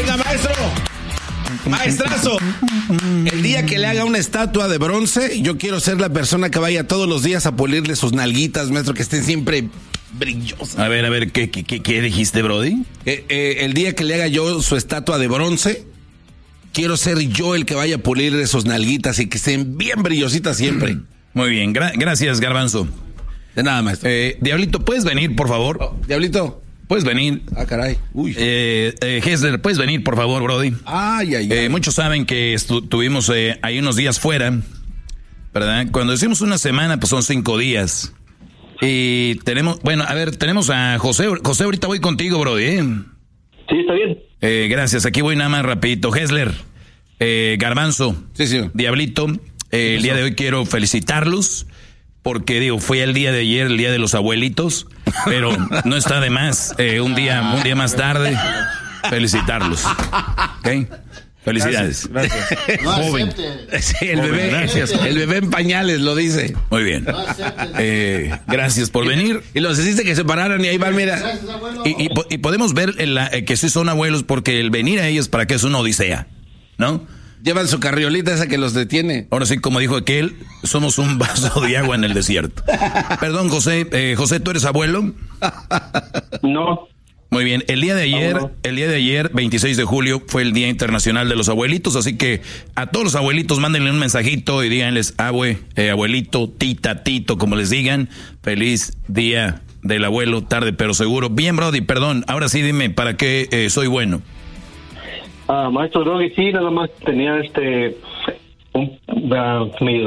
Venga, maestro. Maestrazo, el día que le haga una estatua de bronce, yo quiero ser la persona que vaya todos los días a pulirle sus nalguitas, maestro, que estén siempre brillosas. A ver, ¿qué dijiste, Brody? El día que le haga yo su estatua de bronce, quiero ser yo el que vaya a pulirle sus nalguitas y que estén bien brillositas siempre. Muy bien, gracias, Garbanzo. De nada, maestro. Diablito, ¿puedes venir, por favor? Oh, Diablito. ¿Puedes venir? Ah, caray. Uy. Hessler, ¿puedes venir, por favor, Brody? Ay. Muchos saben que tuvimos ahí unos días fuera, ¿verdad? Cuando decimos una semana, pues son 5 días. Y tenemos a José. José, ahorita voy contigo, Brody, ¿eh? Sí, está bien. Gracias, aquí voy nada más rapidito. Hessler, Garbanzo, sí. Diablito, el día de hoy quiero felicitarlos. Porque fue el día de ayer, el día de los abuelitos, pero no está de más, un día más tarde, felicitarlos. ¿Ok? Felicidades. Gracias. No Joven. Sí, el bebé, gracias. El bebé en pañales lo dice. Muy bien. Gracias por venir. Y los hiciste que se pararan y ahí van, mira. Gracias, abuelo. Y podemos ver que sí son abuelos porque el venir a ellos para que es una odisea, ¿no? Llevan su carriolita esa que los detiene. Ahora sí, como dijo aquel, somos un vaso de agua en el desierto. Perdón, José. José, ¿tú eres abuelo? No. Muy bien. El día de ayer, 26 de julio, fue el Día Internacional de los Abuelitos, así que a todos los abuelitos mándenle un mensajito y díganles, abuelito, tita, tito, como les digan, feliz Día del Abuelo, tarde pero seguro. Bien, Brody, perdón. Ahora sí, dime, ¿para qué soy bueno? Maestro Doggy, sí, nada más tenía